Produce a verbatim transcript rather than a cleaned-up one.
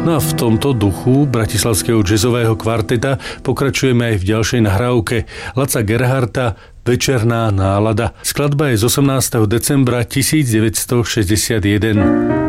No a v tomto duchu bratislavského jazzového kvarteta pokračujeme aj v ďalšej nahrávke Laca Gerharta Večerná nálada. Skladba je z osemnásteho decembra tisícdeväťstošesťdesiatjeden.